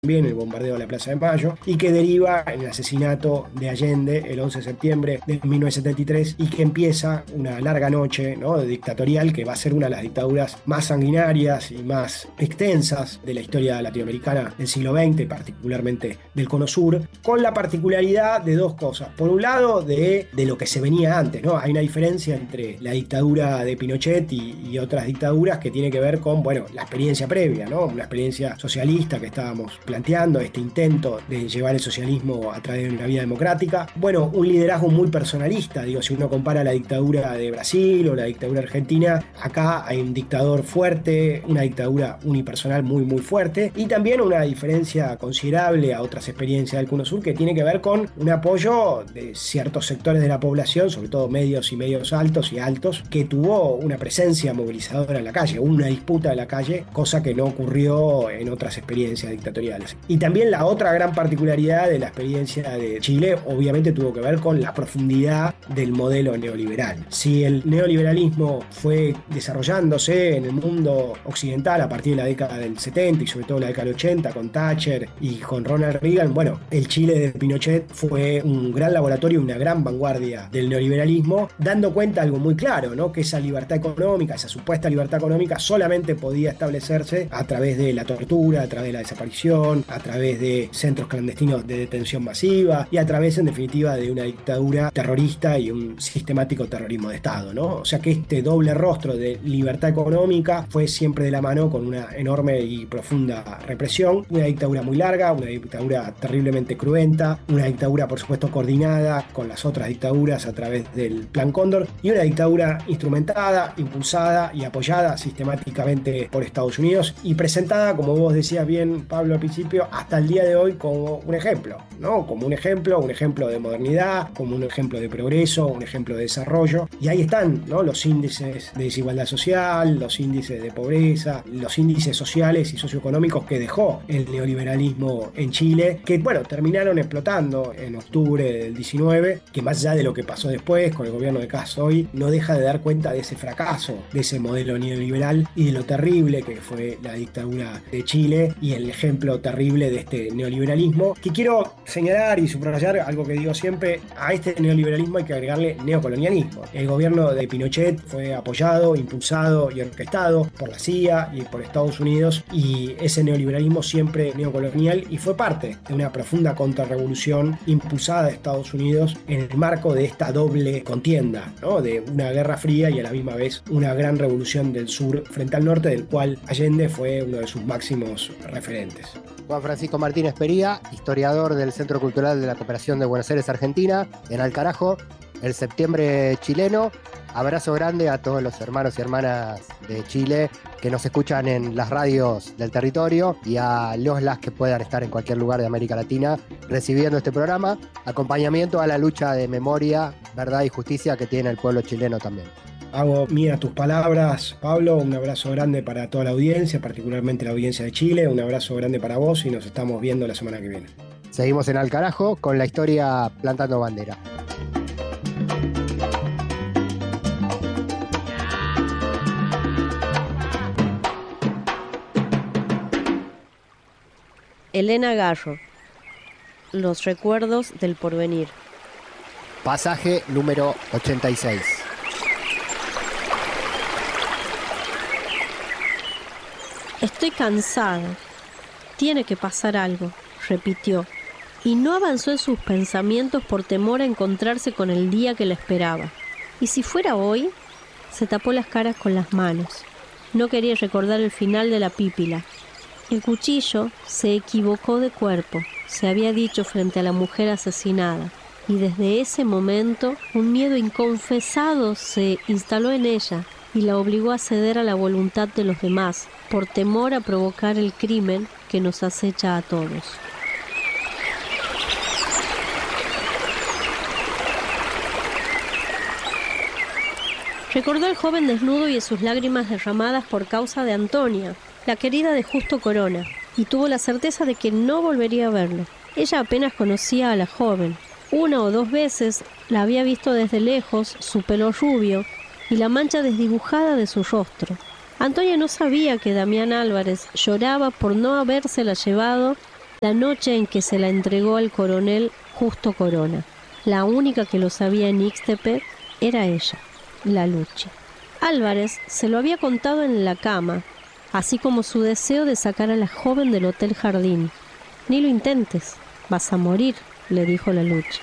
también el bombardeo de la Plaza de Mayo, y que deriva en el asesinato de Allende el 11 de septiembre de 1973 y que empieza una larga noche, ¿no?, dictatorial que va a ser una de las dictaduras más sanguinarias y más extensas de la historia latinoamericana del siglo XX, particularmente del Cono Sur, con la particularidad de dos cosas. Por un lado, de lo que se venía antes, ¿no? Hay una diferencia entre la dictadura de Pinochet y otras dictaduras que tiene que ver con, bueno, la experiencia previa, ¿no? Una experiencia socialista que estábamos planteando, este intento de llevar el socialismo a través de una vía democrática. Bueno, un liderazgo muy personalista, digo, si uno compara la dictadura de Brasil o la dictadura argentina, acá hay un dictador fuerte, una dictadura unipersonal muy, muy fuerte, y también una diferencia considerable a otras experiencias del Cono Sur que tiene que ver con un apoyo de ciertos sectores de la población, sobre todo medios y medios altos y altos, que tuvo una presencia movilizadora en la calle, una disputa en la calle, cosa que no ocurrió en otras experiencias dictatoriales. Y también la otra gran particularidad de la experiencia de Chile obviamente tuvo que ver con la profundidad del modelo neoliberal. Si el neoliberalismo fue desarrollándose en el mundo occidental a partir de la década del 70 y sobre todo la década del 80 con Thatcher y con Ronald Reagan, bueno, el Chile de Pinochet fue un gran laboratorio, una gran vanguardia del neoliberalismo, dando cuenta algo muy claro, ¿no?, que esa libertad económica, esa supuesta libertad económica solamente podía establecerse a través de la tortura, a través de la desaparición, a través de centros clandestinos de detención masiva y a través, en definitiva, de una dictadura terrorista y un sistemático terrorismo de Estado, ¿no? O sea que este doble rostro de libertad económica fue siempre de la mano con una enorme y profunda represión, una dictadura muy larga, una dictadura terriblemente cruenta, una dictadura, por supuesto, coordinada con las otras dictaduras a través del Plan Cóndor, y una dictadura instrumentada, impulsada y apoyada sistemáticamente por Estados Unidos y presentada, como vos decías bien, Pablo, al principio, hasta el día de hoy como un ejemplo, ¿no? Como un ejemplo de modernidad, como un ejemplo de progreso, un ejemplo de desarrollo. Y ahí están, ¿no?, los índices de desigualdad social, los índices de pobreza, los índices sociales y socioeconómicos que dejó el neoliberalismo en Chile, que, bueno, terminaron explotando en octubre del 19, que más allá de lo que pasó después con el gobierno de Kast hoy, no deja de dar cuenta de ese fracaso, de ese modelo neoliberal y de lo terrible que fue la dictadura de Chile y el ejemplo terrible de este neoliberalismo, que quiero señalar y subrayar algo que digo siempre: a este neoliberalismo hay que agregarle neocolonialismo. El gobierno de Pinochet fue apoyado, impulsado y orquestado por la CIA y por Estados Unidos, y ese neoliberalismo siempre neocolonial, y fue parte de una profunda contrarrevolución impulsada de Estados Unidos en el marco de esta doble contienda, ¿no?, de una guerra fría y a la misma vez una gran revolución del sur frente al norte, del cual Allende fue uno de sus máximos referentes. Juan Francisco Martínez Pería, historiador del Centro Cultural de la Cooperación de Buenos Aires, Argentina, en Alcarajo, el septiembre chileno. Abrazo grande a todos los hermanos y hermanas de Chile que nos escuchan en las radios del territorio y a las que puedan estar en cualquier lugar de América Latina recibiendo este programa. Acompañamiento a la lucha de memoria, verdad y justicia que tiene el pueblo chileno también. Hago mía tus palabras, Pablo. Un abrazo grande para toda la audiencia, particularmente la audiencia de Chile. Un abrazo grande para vos y nos estamos viendo la semana que viene. Seguimos en Alcarajo con la historia Plantando Bandera. Elena Garro, Los recuerdos del porvenir. Pasaje número 86. Estoy cansada. Tiene que pasar algo, repitió, y no avanzó en sus pensamientos por temor a encontrarse con el día que la esperaba. ¿Y si fuera hoy? Se tapó las caras con las manos. No quería recordar el final de la pípila. El cuchillo se equivocó de cuerpo, se había dicho frente a la mujer asesinada, y desde ese momento un miedo inconfesado se instaló en ella y la obligó a ceder a la voluntad de los demás, por temor a provocar el crimen que nos acecha a todos. Recordó al joven desnudo y sus lágrimas derramadas por causa de Antonia, la querida de Justo Corona, y tuvo la certeza de que no volvería a verlo. Ella apenas conocía a la joven. 1 o 2 veces la había visto desde lejos, su pelo rubio y la mancha desdibujada de su rostro. Antonia no sabía que Damián Álvarez lloraba por no habérsela llevado la noche en que se la entregó al coronel Justo Corona. La única que lo sabía en Ixtepec era ella, la Luchi. Álvarez se lo había contado en la cama, así como su deseo de sacar a la joven del Hotel Jardín. «Ni lo intentes, vas a morir», le dijo la Luchi.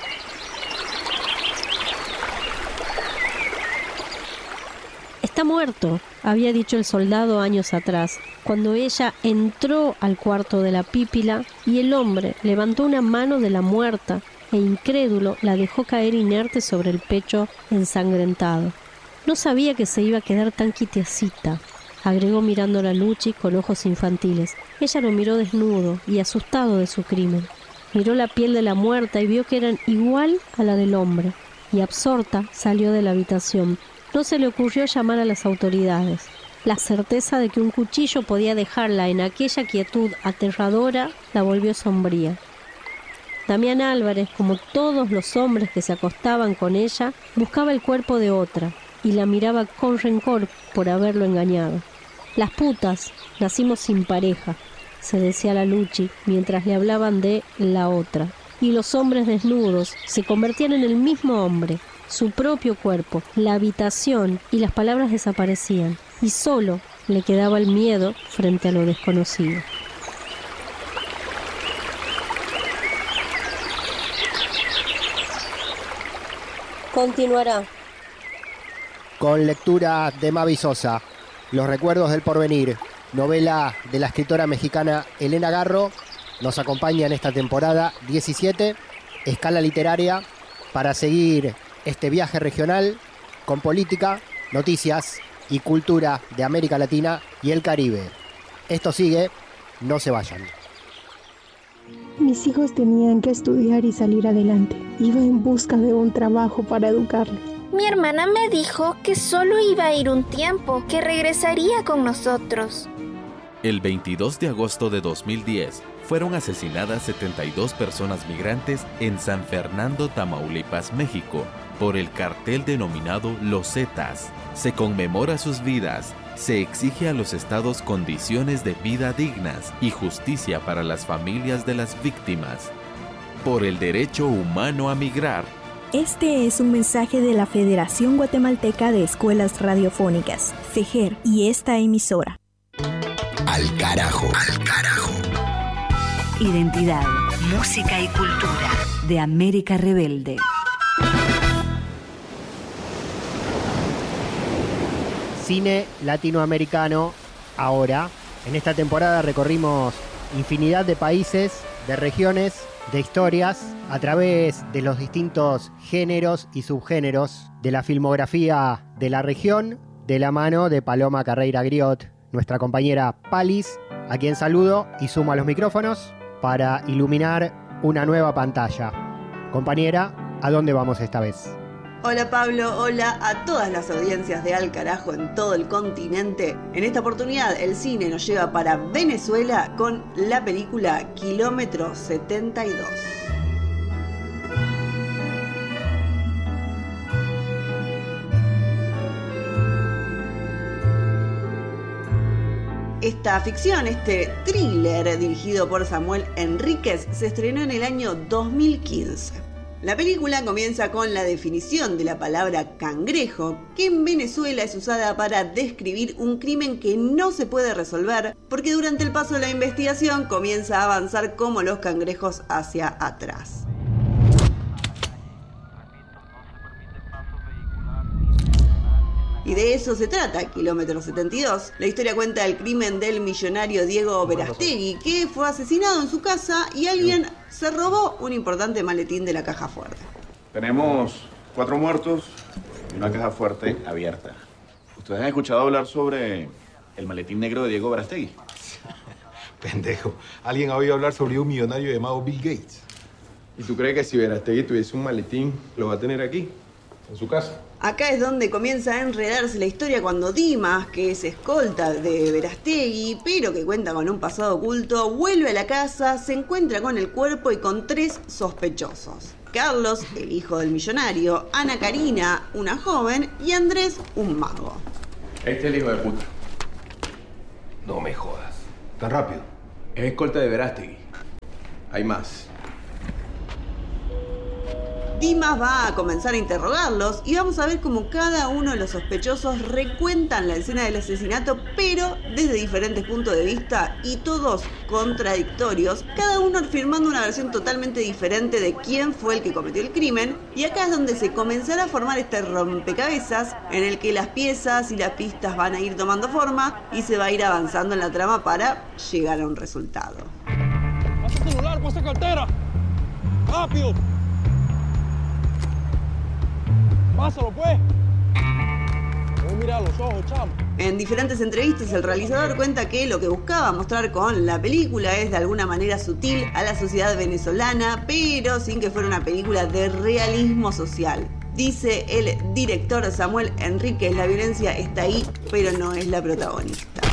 «Está muerto», había dicho el soldado años atrás, cuando ella entró al cuarto de la pípila y el hombre levantó una mano de la muerta e incrédulo la dejó caer inerte sobre el pecho ensangrentado. «No sabía que se iba a quedar tan quietecita», agregó mirando a la Luchi con ojos infantiles. Ella lo miró desnudo y asustado de su crimen. Miró la piel de la muerta y vio que eran igual a la del hombre, y absorta salió de la habitación. No se le ocurrió llamar a las autoridades. La certeza de que un cuchillo podía dejarla en aquella quietud aterradora la volvió sombría. Damián Álvarez, como todos los hombres que se acostaban con ella, buscaba el cuerpo de otra y la miraba con rencor por haberlo engañado. «Las putas, nacimos sin pareja», se decía la Luchi mientras le hablaban de la otra. Y los hombres desnudos se convertían en el mismo hombre, su propio cuerpo, la habitación y las palabras desaparecían. Y solo le quedaba el miedo frente a lo desconocido. Continuará. Con lectura de Mavi Sosa, Los recuerdos del porvenir, novela de la escritora mexicana Elena Garro, nos acompaña en esta temporada 17, Escala Literaria, para seguir este viaje regional con política, noticias y cultura de América Latina y el Caribe. Esto sigue, no se vayan. Mis hijos tenían que estudiar y salir adelante. Iba en busca de un trabajo para educarlos. Mi hermana me dijo que solo iba a ir un tiempo, que regresaría con nosotros. El 22 de agosto de 2010 fueron asesinadas 72 personas migrantes en San Fernando, Tamaulipas, México, por el cartel denominado Los Zetas. Se conmemora sus vidas, se exige a los estados condiciones de vida dignas y justicia para las familias de las víctimas. Por el derecho humano a migrar. Este es un mensaje de la Federación Guatemalteca de Escuelas Radiofónicas, FEGER, y esta emisora. Al carajo. Al carajo. Identidad, música y cultura de América Rebelde. Cine latinoamericano ahora. En esta temporada recorrimos infinidad de países, de regiones, de historias, a través de los distintos géneros y subgéneros de la filmografía de la región, de la mano de Paloma Carreira Griot, nuestra compañera Palis, a quien saludo y sumo a los micrófonos para iluminar una nueva pantalla. Compañera, ¿a dónde vamos esta vez? Hola Pablo, hola a todas las audiencias de Al Carajo en todo el continente. En esta oportunidad el cine nos lleva para Venezuela con la película Kilómetro 72. Esta ficción, este thriller dirigido por Samuel Enríquez, se estrenó en el año 2015. La película comienza con la definición de la palabra cangrejo, que en Venezuela es usada para describir un crimen que no se puede resolver, porque durante el paso de la investigación comienza a avanzar como los cangrejos hacia atrás. Y de eso se trata Kilómetro 72. La historia cuenta el crimen del millonario Diego Verastegui, que fue asesinado en su casa y alguien se robó un importante maletín de la caja fuerte. Tenemos 4 muertos y una caja fuerte abierta. ¿Ustedes han escuchado hablar sobre el maletín negro de Diego Verastegui? Pendejo. ¿Alguien ha oído hablar sobre un millonario llamado Bill Gates? ¿Y tú crees que si Verastegui tuviese un maletín, lo va a tener aquí, en su casa? Acá es donde comienza a enredarse la historia cuando Dimas, que es escolta de Verastegui, pero que cuenta con un pasado oculto, vuelve a la casa, se encuentra con el cuerpo y con 3 sospechosos. Carlos, el hijo del millonario, Ana Karina, una joven, y Andrés, un mago. Este es el hijo de puta. No me jodas. ¿Tan rápido? Es escolta de Verastegui. Hay más. Dimas va a comenzar a interrogarlos y vamos a ver cómo cada uno de los sospechosos recuentan la escena del asesinato, pero desde diferentes puntos de vista y todos contradictorios, cada uno afirmando una versión totalmente diferente de quién fue el que cometió el crimen. Y acá es donde se comenzará a formar este rompecabezas en el que las piezas y las pistas van a ir tomando forma y se va a ir avanzando en la trama para llegar a un resultado. ¡Pasa el celular, pasa cartera! ¡Rápido! ¡Pásalo, pues! Voy a mirar los ojos, chamo. En diferentes entrevistas el realizador cuenta que lo que buscaba mostrar con la película es de alguna manera sutil a la sociedad venezolana, pero sin que fuera una película de realismo social. Dice el director Samuel Enríquez, la violencia está ahí, pero no es la protagonista.